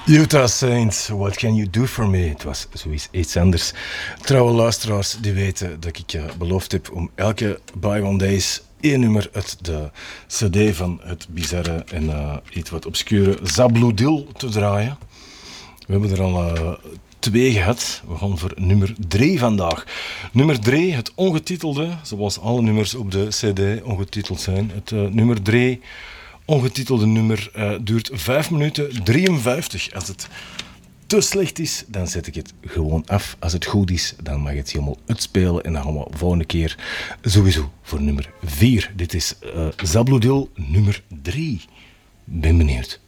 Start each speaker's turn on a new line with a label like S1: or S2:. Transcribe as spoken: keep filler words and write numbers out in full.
S1: Utah Saints, what can you do for me? Het was zoiets iets anders. Trouwe luisteraars die weten dat ik uh, beloofd heb om elke By One Days één nummer uit de cd van het bizarre en uh, iets wat obscure Zabludil te draaien. We hebben er al uh, twee gehad. We gaan voor nummer drie vandaag. Nummer drie, het ongetitelde, zoals alle nummers op de cd ongetiteld zijn. Het uh, nummer drie... ongetitelde nummer uh, duurt vijf minuten drieënvijftig. Als het te slecht is, dan zet ik het gewoon af. Als het goed is, dan mag het helemaal uitspelen. En dan gaan we volgende keer sowieso voor nummer vier. Dit is uh, Zabludil nummer drie. Ben benieuwd.